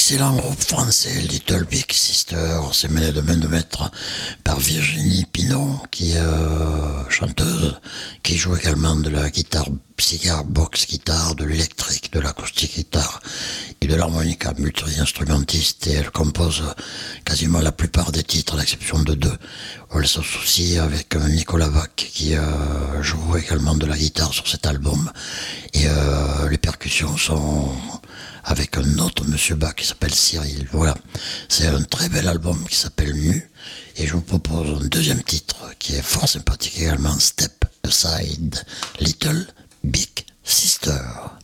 Excellent groupe français, Little Big Sister, c'est mené de main de maître par Virginie Pinot, qui est chanteuse, qui joue également de la guitare cigar, box guitare, de l'électrique, de l'acoustique guitare et de l'harmonica, multi-instrumentiste, et elle compose quasiment la plupart des titres, à l'exception de deux. Elle s'associe avec Nicolas Bach, qui joue également de la guitare sur cet album, et les percussions sont avec un autre monsieur Bach qui s'appelle Cyril. Voilà, c'est un très bel album qui s'appelle Nu, et je vous propose un deuxième titre qui est fort sympathique également, Step Aside, Little Big Sister.